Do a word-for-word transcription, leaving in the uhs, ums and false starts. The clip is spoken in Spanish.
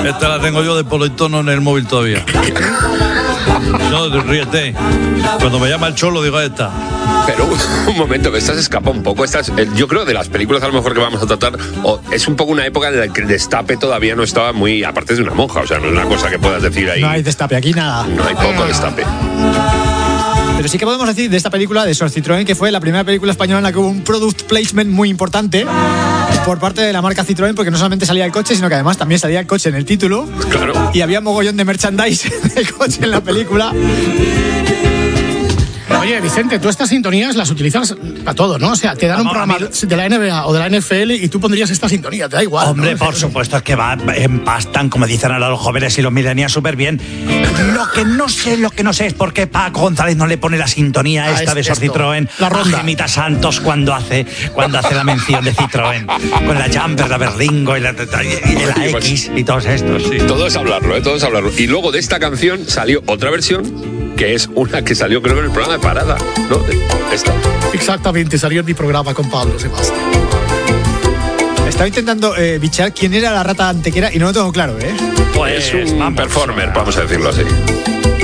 Esta la tengo yo de politono en el móvil todavía. No, ríete. Cuando me llama el cholo digo esta. Pero un momento, que esta se escapa un poco. Esta es, yo creo de las películas a lo mejor que vamos a tratar, o es un poco una época en la que el destape todavía no estaba muy, aparte de una monja, o sea, no es una cosa que puedas decir ahí. No hay destape, aquí nada. No hay poco destape. Pero sí que podemos decir de esta película, de Sor Citroën, que fue la primera película española en la que hubo un product placement muy importante por parte de la marca Citroën, porque no solamente salía el coche, sino que además también salía el coche en el título. Claro. Y había mogollón de merchandise del coche en la película. Oye, Vicente, tú estas sintonías las utilizas para todo, ¿no? O sea, te dan un programa de la N B A o de la N F L y tú pondrías esta sintonía, te da igual. Hombre, ¿no? por supuesto, es que va, empastan, como dicen ahora los jóvenes y los millennials, súper bien. Lo que no sé, lo que no sé es por qué Paco González no le pone la sintonía Ah, esta es de Sor esto, Citroën la ronda. a Gemita Santos cuando hace, cuando hace la mención de Citroën. Con la Jumper, la Berlingo y la, y la X y todos estos, sí. Todo es hablarlo, ¿eh? Todo es hablarlo. Y luego de esta canción salió otra versión, que es una que salió creo en el programa de Parada, ¿no? Esta. Exactamente, salió en mi programa con Pablo Sebastián. Estaba intentando eh, bichar quién era la rata antequera y no lo tengo claro, ¿eh? Pues es un vamos, performer, vamos a decirlo así.